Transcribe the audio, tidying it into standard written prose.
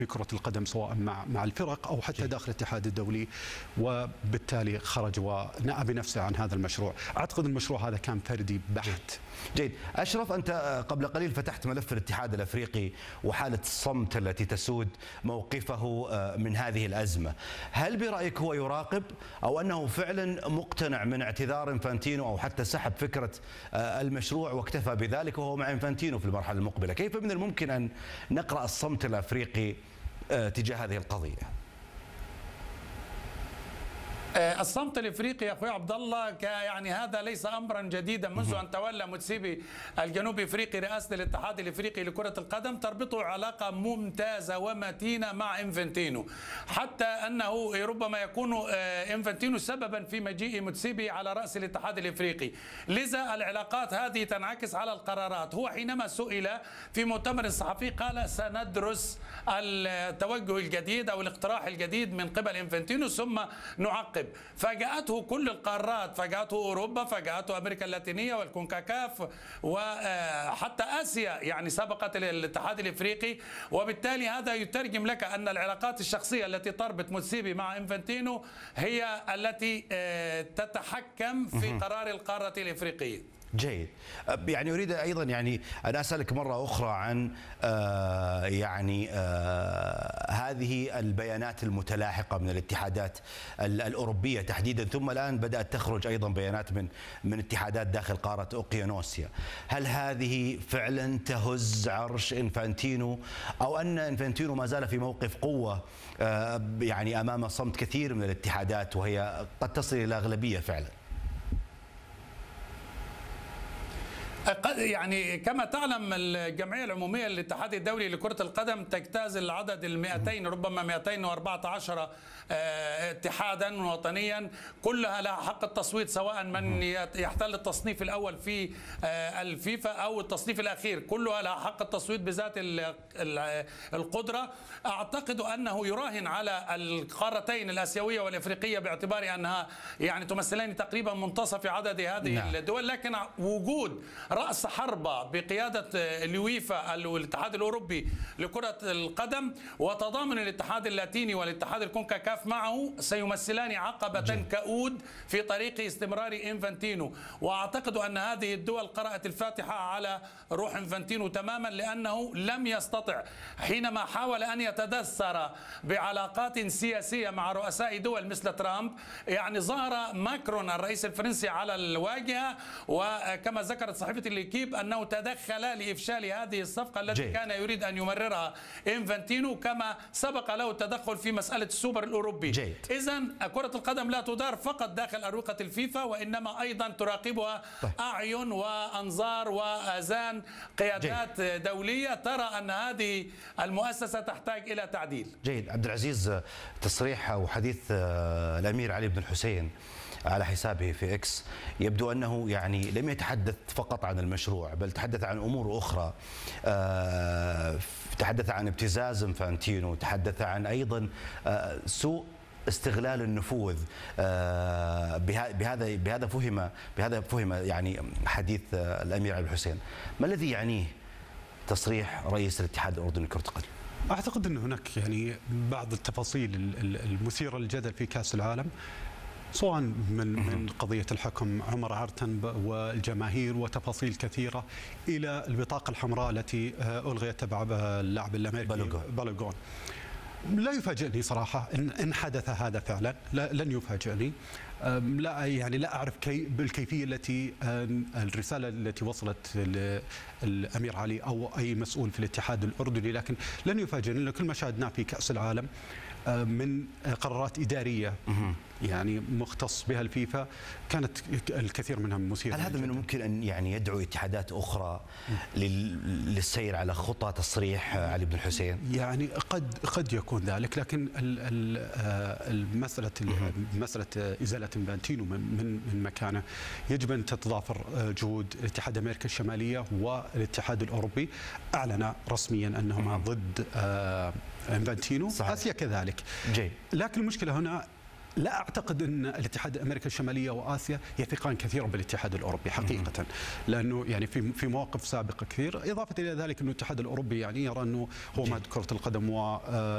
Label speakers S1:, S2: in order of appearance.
S1: في كرة القدم سواء مع الفرق أو حتى داخل الاتحاد الدولي، وبالتالي خرج ونأى بنفسه عن هذا المشروع. أعتقد المشروع هذا كان فردي بحت.
S2: جيد. أشرف، أنت قبل قليل فتحت ملف الاتحاد الأفريقي وحالة الصمت التي تسود موقفه من هذه الأزمة. هل برأيك هو يراقب أو أنه فعلا مقتنع من اعتذار إنفانتينو أو حتى سحب فكرة المشروع واكتفى بذلك وهو مع إنفانتينو في المرحلة المقبلة؟ كيف من الممكن أن نقرأ الصمت الأفريقي تجاه هذه القضية؟
S3: الصمت الافريقي يا اخوي عبد الله يعني هذا ليس امرا جديدا. منذ ان تولى موتسيبي الجنوب افريقي رئاسه الاتحاد الافريقي لكره القدم تربطه علاقه ممتازه ومتينه مع انفانتينو، حتى انه ربما يكون انفانتينو سببا في مجيء موتسيبي على راس الاتحاد الافريقي، لذا العلاقات هذه تنعكس على القرارات. هو حينما سئل في مؤتمر صحفي قال سندرس التوجه الجديد او الاقتراح الجديد من قبل انفانتينو ثم نعقب. فاجأته كل القارات، فاجأته أوروبا، فاجأته أمريكا اللاتينية والكونكاكاف وحتى آسيا، يعني سبقت الاتحاد الإفريقي. وبالتالي هذا يترجم لك أن العلاقات الشخصية التي تربط موتسيبي مع إنفانتينو هي التي تتحكم في قرار القارة الإفريقية.
S2: جيد. يعني أريد أيضا يعني أن أسألك مرة أخرى عن هذه البيانات المتلاحقة من الاتحادات الأوروبية تحديدا، ثم الآن بدأت تخرج أيضا بيانات من اتحادات داخل قارة أوقيانوسيا. هل هذه فعلا تهز عرش إنفانتينو أو أن إنفانتينو ما زال في موقف قوة يعني أمام صمت كثير من الاتحادات وهي قد تصل إلى أغلبية فعلا؟
S3: يعني كما تعلم الجمعية العمومية للاتحاد الدولي لكرة القدم تجتاز العدد 200 ربما 214 اتحادا وطنيا، كلها لها حق التصويت سواء من يحتل التصنيف الأول في الفيفا أو التصنيف الأخير، كلها لها حق التصويت بذات القدرة. أعتقد أنه يراهن على القارتين الآسيوية والإفريقية باعتبار أنها يعني تمثلان تقريبا منتصف عدد هذه الدول، لكن وجود رأس حربة بقيادة اليويفا الاتحاد الأوروبي لكرة القدم وتضامن الاتحاد اللاتيني والاتحاد الكونكاكاف معه سيمثلان عقبة كؤود في طريق استمرار إنفانتينو. وأعتقد أن هذه الدول قرأت الفاتحة على روح إنفانتينو تماما، لأنه لم يستطع حينما حاول أن يتدثر بعلاقات سياسية مع رؤساء دول مثل ترامب. يعني ظهر ماكرون الرئيس الفرنسي على الواجهة، وكما ذكرت صحيفة الليكيب أنه تدخل لإفشال هذه الصفقة التي كان يريد أن يمررها إنفانتينو، كما سبق له التدخل في مسألة السوبر الأوروبي. إذن كرة القدم لا تدار فقط داخل أروقة الفيفا، وإنما أيضا تراقبها أعين وأنظار وآذان قيادات دولية ترى أن هذه المؤسسة تحتاج إلى تعديل.
S2: جيد. عبد العزيز، تصريح أو حديث الأمير علي بن الحسين على حسابه في إكس يبدو أنه يعني لم يتحدث فقط عن المشروع، بل تحدث عن أمور أخرى. تحدث عن ابتزاز إنفانتينو، تحدث عن أيضا سوء استغلال النفوذ. بهذا فهم يعني حديث الأمير علي بن الحسين. ما الذي يعنيه تصريح رئيس الاتحاد الأردني لكرة القدم؟
S1: أعتقد أن هناك يعني بعض التفاصيل المثيرة للجدل في كأس العالم، سواء من قضية الحكم عمر عرتن والجماهير وتفاصيل كثيرة إلى البطاقة الحمراء التي ألغيت تبع اللاعب الأمريكي بالوغون. لا يفاجئني صراحة إن حدث هذا فعلا، لن يفاجئني. لا أعرف بالكيفية التي الرسالة التي وصلت للأمير علي أو أي مسؤول في الاتحاد الأردني، لكن لن يفاجئني لأن كل ما شاهدناه في كأس العالم من قرارات إدارية يعني مختص بها الفيفا كانت الكثير منها مثيرة.
S2: هل هذا من الممكن أن يعني يدعو اتحادات أخرى للسير على خطى تصريح علي بن الحسين؟
S1: يعني قد يكون ذلك، لكن مسألة إزالة إنفانتينو من مكانه يجب أن تتضافر جهود الاتحاد أمريكا الشمالية والاتحاد الأوروبي. أعلن رسميا أنهما ضد إنفانتينو، آسيا كذلك. لكن المشكلة هنا لا أعتقد أن الاتحاد أمريكا الشمالية وآسيا يثقان كثيرا بالاتحاد الأوروبي حقيقة، لأنه يعني في مواقف سابقة كثير، إضافة إلى ذلك أن الاتحاد الأوروبي يعني يرى أنه هو مهد كرة القدم و